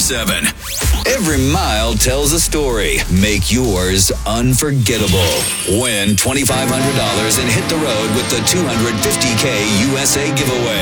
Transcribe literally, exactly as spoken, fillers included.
seven. Every mile tells a story. Make yours unforgettable. Win twenty-five hundred dollars and hit the road with the two hundred fifty K U S A giveaway.